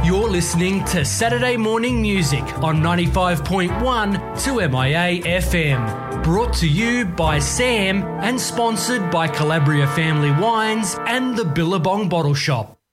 You're listening to Saturday Morning Music on 95.1 2MIA FM. Brought to you by Sam and sponsored by Calabria Family Wines and the Billabong Bottle Shop.